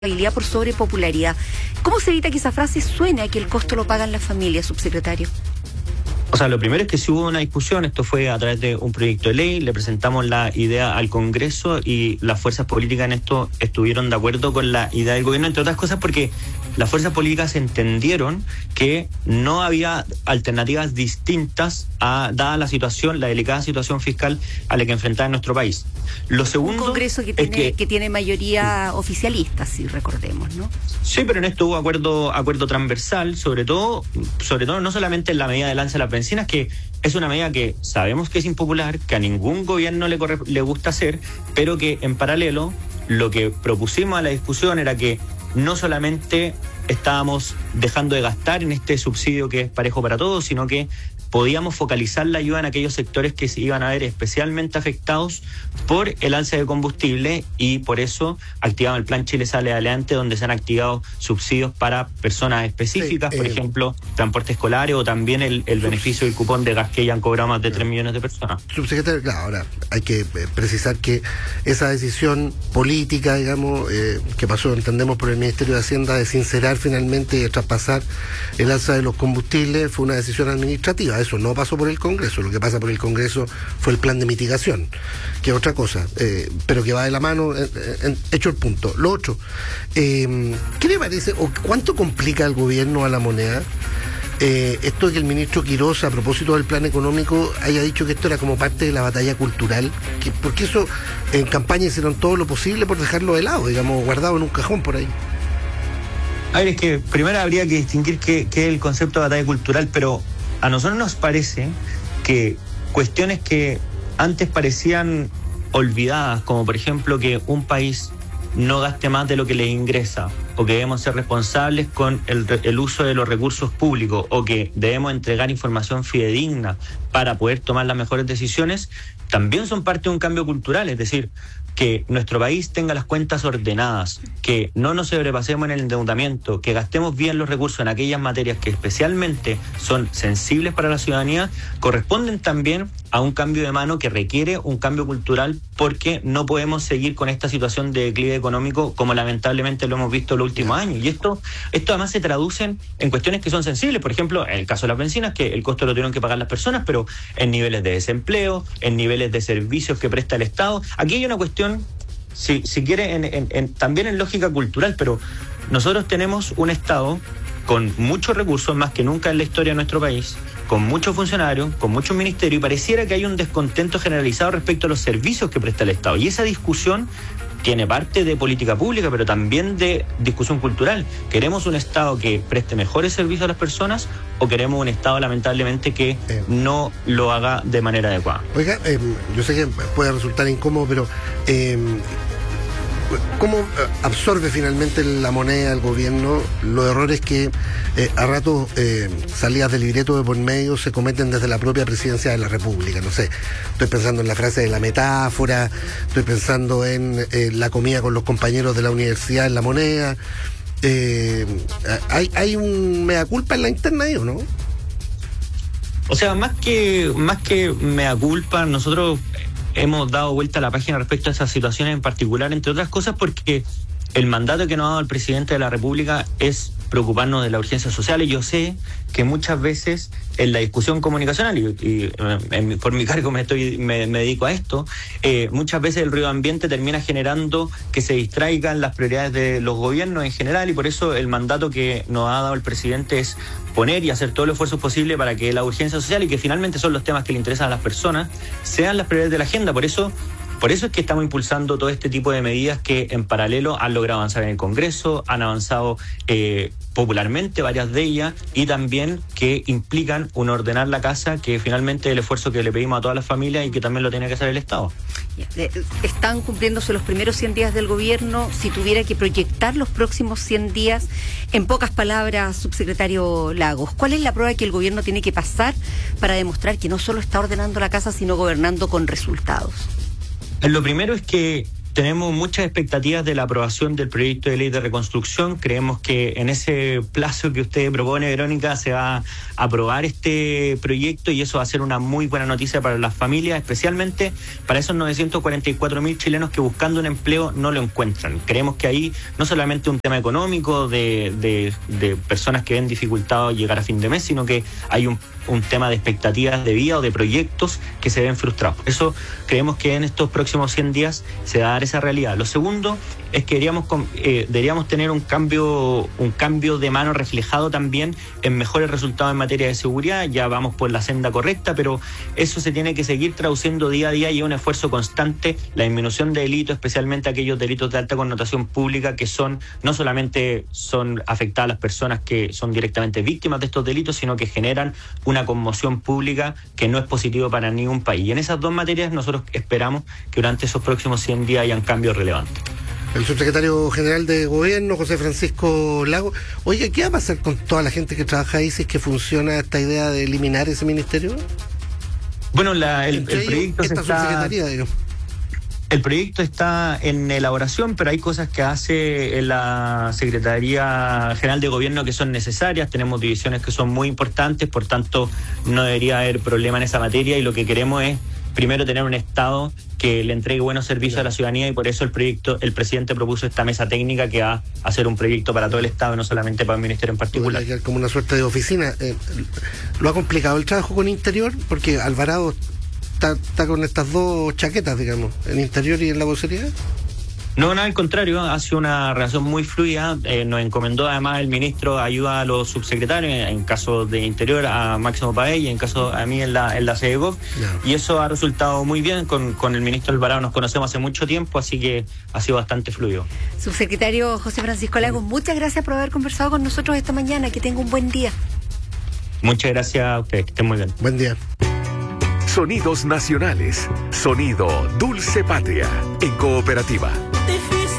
por sobre popularidad. ¿Cómo se evita que esa frase suene a que el costo lo pagan las familias, subsecretario? O sea, lo primero es que sí hubo una discusión, esto fue a través de un proyecto de ley, le presentamos la idea al Congreso y las fuerzas políticas en esto estuvieron de acuerdo con la idea del gobierno, entre otras cosas porque las fuerzas políticas entendieron que no había alternativas distintas dada la situación, la delicada situación fiscal a la que enfrentaba nuestro país. Lo segundo, un Congreso que tiene mayoría oficialista, si recordemos, ¿no? Sí, pero en esto hubo acuerdo transversal, sobre todo no solamente en la medida de alza de las bencinas, que es una medida que sabemos que es impopular, que a ningún gobierno le gusta hacer, pero que en paralelo lo que propusimos a la discusión era que no solamente estábamos dejando de gastar en este subsidio que es parejo para todos, sino que podíamos focalizar la ayuda en aquellos sectores que se iban a ver especialmente afectados por el alza de combustible, y por eso activamos el Plan Chile Sale Adelante, donde se han activado subsidios para personas específicas, por ejemplo, transporte escolar, o también el beneficio del cupón de gas que ya han cobrado más de 3 millones de personas. Subsecretario, claro, ahora hay que precisar que esa decisión política, digamos, que pasó, entendemos, por el Ministerio de Hacienda de sincerar finalmente y traspasar el alza de los combustibles, fue una decisión administrativa. Eso no pasó por el Congreso. Lo que pasa por el Congreso fue el plan de mitigación, que es otra cosa, pero que va de la mano, hecho el punto. Lo otro, ¿qué le parece o cuánto complica al gobierno, a la moneda, esto de que el ministro Quirós, a propósito del plan económico, haya dicho que esto era como parte de la batalla cultural? Porque eso, en campaña hicieron todo lo posible por dejarlo de lado, digamos, guardado en un cajón por ahí. A ver, es que primero habría que distinguir qué es el concepto de batalla cultural, pero a nosotros nos parece que cuestiones que antes parecían olvidadas, como por ejemplo que un país no gaste más de lo que le ingresa, o que debemos ser responsables con el uso de los recursos públicos, o que debemos entregar información fidedigna para poder tomar las mejores decisiones, también son parte de un cambio cultural. Es decir, que nuestro país tenga las cuentas ordenadas, que no nos sobrepasemos en el endeudamiento, que gastemos bien los recursos en aquellas materias que especialmente son sensibles para la ciudadanía, corresponden también a un cambio de mano que requiere un cambio cultural, porque no podemos seguir con esta situación de declive económico como lamentablemente lo hemos visto los últimos años. Y esto además se traduce en cuestiones que son sensibles, por ejemplo, en el caso de las bencinas, que el costo lo tuvieron que pagar las personas, pero en niveles de desempleo, en niveles de servicios que presta el Estado. Aquí hay una cuestión, si quiere, también en lógica cultural, pero nosotros tenemos un Estado con muchos recursos, más que nunca en la historia de nuestro país, con muchos funcionarios, con muchos ministerios, y pareciera que hay un descontento generalizado respecto a los servicios que presta el Estado. Y esa discusión tiene parte de política pública, pero también de discusión cultural. ¿Queremos un Estado que preste mejores servicios a las personas, o queremos un Estado, lamentablemente, que no lo haga de manera adecuada? Oiga, yo sé que puede resultar incómodo, pero ¿cómo absorbe finalmente la moneda, el gobierno, los errores que a ratos salidas del libreto de por medio se cometen desde la propia presidencia de la República? No sé, estoy pensando en la frase de la metáfora, estoy pensando en la comida con los compañeros de la universidad en la moneda. ¿Hay un mea culpa en la interna ahí o no? O sea, más que mea culpa, nosotros hemos dado vuelta a la página respecto a esas situaciones en particular, entre otras cosas porque el mandato que nos ha dado el presidente de la República es preocuparnos de la urgencia social, y yo sé que muchas veces en la discusión comunicacional, y por mi cargo me dedico a esto, muchas veces el ruido ambiente termina generando que se distraigan las prioridades de los gobiernos en general, y por eso el mandato que nos ha dado el presidente es poner y hacer todo el esfuerzo posible para que la urgencia social, y que finalmente son los temas que le interesan a las personas, sean las prioridades de la agenda. Por eso es que estamos impulsando todo este tipo de medidas que en paralelo han logrado avanzar en el Congreso, han avanzado popularmente varias de ellas, y también que implican un ordenar la casa, que finalmente es el esfuerzo que le pedimos a todas las familias y que también lo tiene que hacer el Estado. Están cumpliéndose los primeros 100 días del gobierno. Si tuviera que proyectar los próximos 100 días, en pocas palabras, subsecretario Lagos, ¿cuál es la prueba que el gobierno tiene que pasar para demostrar que no solo está ordenando la casa, sino gobernando con resultados? Lo primero es que Tenemos muchas expectativas de la aprobación del proyecto de ley de reconstrucción. Creemos que en ese plazo que usted propone, Verónica, se va a aprobar este proyecto y eso va a ser una muy buena noticia para las familias, especialmente para esos 944.000 chilenos que buscando un empleo no lo encuentran. Creemos que ahí no solamente un tema económico de personas que ven dificultado llegar a fin de mes, sino que hay un tema de expectativas de vida o de proyectos que se ven frustrados. Por eso creemos que en estos próximos 100 días se va a dar esa realidad. Lo segundo es que deberíamos tener un cambio de mano reflejado también en mejores resultados en materia de seguridad. Ya vamos por la senda correcta, pero eso se tiene que seguir traduciendo día a día y es un esfuerzo constante, la disminución de delitos, especialmente aquellos delitos de alta connotación pública que no solamente son afectadas las personas que son directamente víctimas de estos delitos, sino que generan una conmoción pública que no es positivo para ningún país. Y en esas dos materias nosotros esperamos que durante esos próximos 100 días hayan cambios relevantes. El subsecretario general de Gobierno, José Francisco Lago. Oye, ¿qué va a pasar con toda la gente que trabaja ahí si es que funciona esta idea de eliminar ese ministerio? Bueno, el proyecto El proyecto está en elaboración, pero hay cosas que hace en la Secretaría General de Gobierno que son necesarias. Tenemos divisiones que son muy importantes, por tanto no debería haber problema en esa materia y lo que queremos es primero tener un Estado que le entregue buenos servicios a la ciudadanía y por eso el presidente propuso esta mesa técnica que va a hacer un proyecto para todo el Estado y no solamente para un ministerio en particular. Como una suerte de oficina. ¿Lo ha complicado el trabajo con Interior? Porque Alvarado está con estas dos chaquetas, digamos, en Interior y en la vocería. No, al contrario, ha sido una relación muy fluida. Nos encomendó además el ministro ayuda a los subsecretarios, en caso de Interior a Máximo Paez y en caso a mí en la CEGOV. Y eso ha resultado muy bien. Con el ministro Alvarado nos conocemos hace mucho tiempo, así que ha sido bastante fluido. Subsecretario José Francisco Lagos, muchas gracias por haber conversado con nosotros esta mañana. Que tenga un buen día. Muchas gracias a ustedes, que estén muy bien. Buen día. Sonidos nacionales. Sonido Dulce Patria en Cooperativa.